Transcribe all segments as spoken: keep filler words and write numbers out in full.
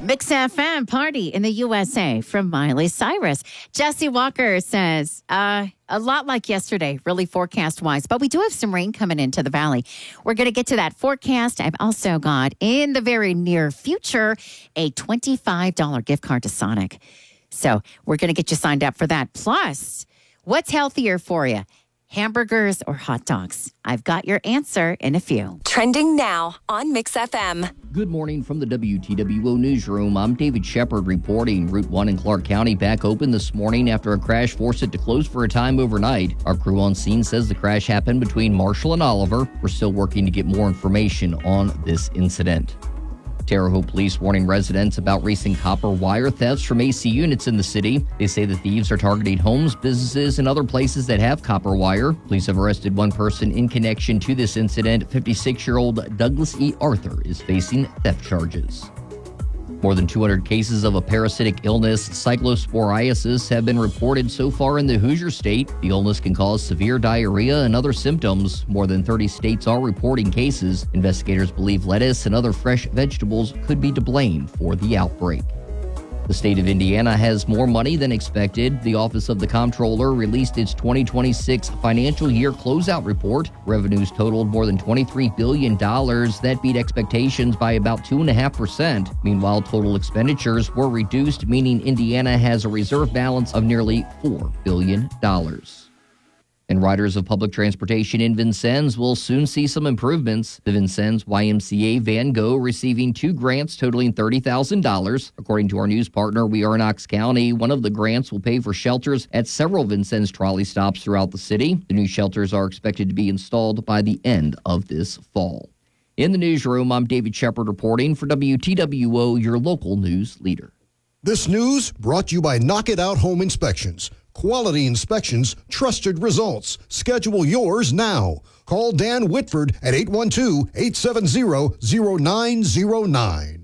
Mix F M party in the U S A from Miley Cyrus. Jesse Walker says, uh, a lot like yesterday, really forecast-wise, but we do have some rain coming into the valley. We're going to get to that forecast. I've also got, in the very near future, a twenty-five dollars gift card to Sonic. So we're going to get you signed up for that. Plus, what's healthier for you? Hamburgers or hot dogs? I've got your answer in a few. Trending now on Mix F M. Good morning from the W T W O Newsroom. I'm David Shepard reporting. Route one in Clark County back open this morning after a crash forced it to close for a time overnight. Our crew on scene says the crash happened between Marshall and Oliver. We're still working to get more information on this incident. Terre Haute police warning residents about recent copper wire thefts from A C units in the city. They say the thieves are targeting homes, businesses, and other places that have copper wire. Police have arrested one person in connection to this incident. fifty-six-year-old Douglas E. Arthur is facing theft charges. More than two hundred cases of a parasitic illness, cyclosporiasis, have been reported so far in the Hoosier State. The illness can cause severe diarrhea and other symptoms. More than thirty states are reporting cases. Investigators believe lettuce and other fresh vegetables could be to blame for the outbreak. The state of Indiana has more money than expected. The Office of the Comptroller released its twenty twenty-six financial year closeout report. Revenues totaled more than twenty-three billion dollars. That beat expectations by about two point five percent. Meanwhile, total expenditures were reduced, meaning Indiana has a reserve balance of nearly four billion dollars. And riders of public transportation in Vincennes will soon see some improvements. The Vincennes Y M C A Van Gogh receiving two grants totaling thirty thousand dollars. According to our news partner, We Are Knox County, one of the grants will pay for shelters at several Vincennes trolley stops throughout the city. The new shelters are expected to be installed by the end of this fall. In the newsroom, I'm David Shepard reporting for W T W O, your local news leader. This news brought to you by Knock It Out Home Inspections. Quality inspections, trusted results. Schedule yours now. Call Dan Whitford at eight one two, eight seven zero, zero nine zero nine.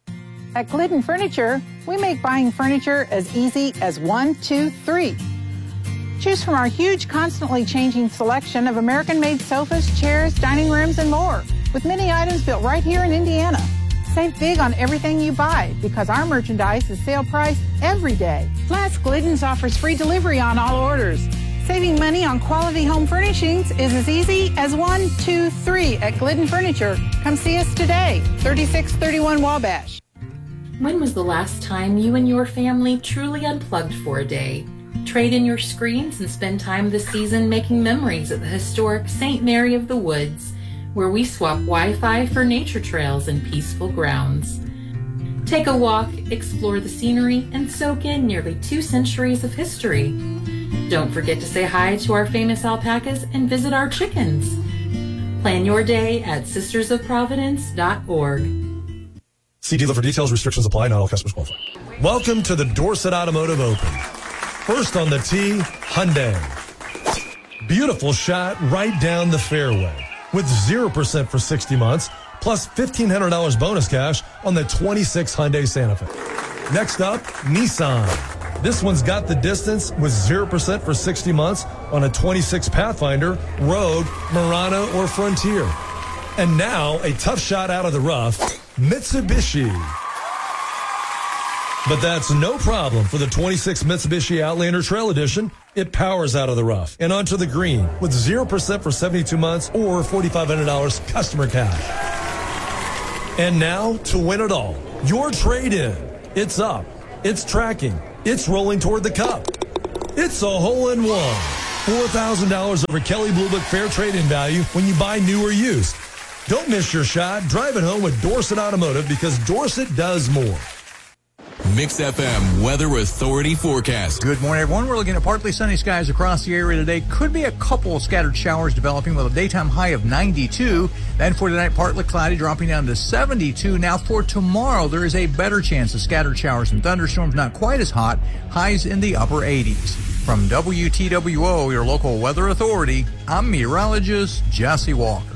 At Glidden Furniture, we make buying furniture as easy as one, two, three. Choose from our huge, constantly changing selection of American-made sofas, chairs, dining rooms, and more, with many items built right here in Indiana. Save big on everything you buy because our merchandise is sale price every day. Plus, Glidden's offers free delivery on all orders. Saving money on quality home furnishings is as easy as one, two, three at Glidden Furniture. Come see us today, thirty-six thirty-one Wabash. When was the last time you and your family truly unplugged for a day? Trade in your screens and spend time this season making memories at the historic Saint Mary of the Woods, where we swap Wi-Fi for nature trails and peaceful grounds. Take a walk, explore the scenery, and soak in nearly two centuries of history. Don't forget to say hi to our famous alpacas and visit our chickens. Plan your day at sisters of providence dot org. See dealer for details. Restrictions apply. Not all customers qualify. Welcome to the Dorset Automotive Open. First on the tee, Hyundai. Beautiful shot right down the fairway, with zero percent for sixty months, plus fifteen hundred dollars bonus cash on the twenty-six Hyundai Santa Fe. Next up, Nissan. This one's got the distance with zero percent for sixty months on a twenty-six Pathfinder, Rogue, Murano, or Frontier. And now, a tough shot out of the rough, Mitsubishi. But that's no problem for the twenty-six Mitsubishi Outlander Trail Edition. It powers out of the rough and onto the green with zero percent for seventy-two months or forty-five hundred dollars customer cash. And now, to win it all, your trade-in. It's up. It's tracking. It's rolling toward the cup. It's a hole-in-one. four thousand dollars over Kelly Blue Book Fair trade-in value when you buy new or used. Don't miss your shot. Drive it home with Dorset Automotive because Dorset does more. Mix F M Weather Authority forecast. Good morning, everyone. We're looking at partly sunny skies across the area today. Could be a couple of scattered showers developing with a daytime high of ninety-two. Then for tonight, partly cloudy, dropping down to seventy-two. Now for tomorrow, there is a better chance of scattered showers and thunderstorms, not quite as hot. Highs in the upper eighties. From W T W O, your local weather authority, I'm meteorologist Jesse Walker.